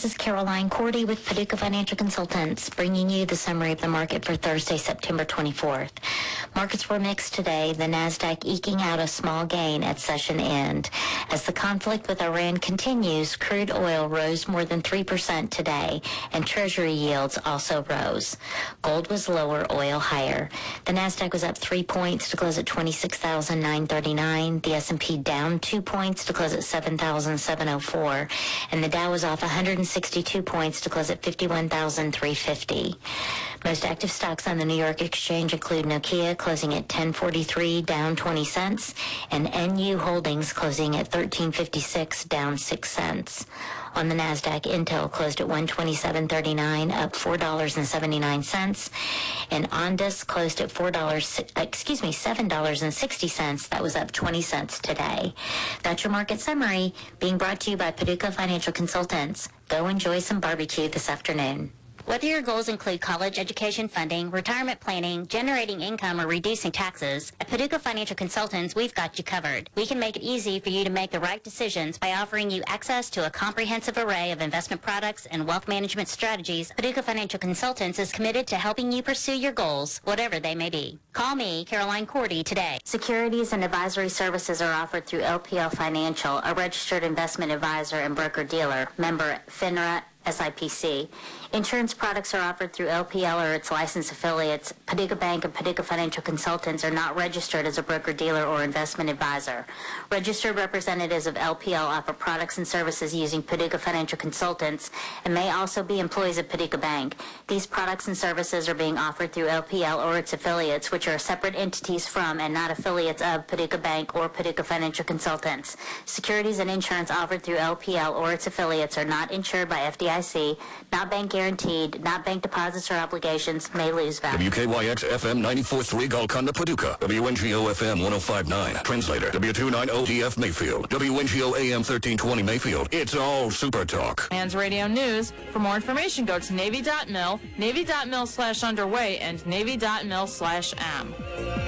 This is Caroline Cordy with Paducah Financial Consultants, bringing you the summary of the market for Thursday, September 24th. Markets were mixed today, the NASDAQ eking out a small gain at session end. As the conflict with Iran continues, crude oil rose more than 3% today, and Treasury yields also rose. Gold was lower, oil higher. The NASDAQ was up 3 points to close at 26,939. The S&P down 2 points to close at 7,704. And the Dow was off 162 points to close at 51,350. Most active stocks on the New York Exchange include Nokia closing at 1043, down 20 cents, and NU Holdings closing at 1356, down 6 cents. On the NASDAQ, Intel closed at 127.39, up $4.79, and Ondas closed at $7.60. That was up 20 cents today. That's your market summary, being brought to you by Paducah Financial Consultants. Go enjoy some barbecue this afternoon. Whether your goals include college education funding, retirement planning, generating income, or reducing taxes, at Paducah Financial Consultants, we've got you covered. We can make it easy for you to make the right decisions by offering you access to a comprehensive array of investment products and wealth management strategies. Paducah Financial Consultants is committed to helping you pursue your goals, whatever they may be. Call me, Caroline Cordy, today. Securities and advisory services are offered through LPL Financial, a registered investment advisor and broker-dealer, member FINRA, SIPC. Insurance products are offered through LPL or its licensed affiliates. Paducah Bank and Paducah Financial Consultants are not registered as a broker-dealer or investment advisor. Registered representatives of LPL offer products and services using Paducah Financial Consultants and may also be employees of Paducah Bank. These products and services are being offered through LPL or its affiliates, which are separate entities from and not affiliates of Paducah Bank or Paducah Financial Consultants. Securities and insurance offered through LPL or its affiliates are not insured by FDIC, not bank guaranteed, not bank deposits or obligations, may lose value. WKYX FM 94.3 Golconda, Paducah. WNGO FM 105.9. Translator W290DF Mayfield. WNGO AM 1320 Mayfield. It's all Super Talk. Hands Radio News. For more information, go to Navy.mil, Navy.mil/underway, and Navy.mil/am.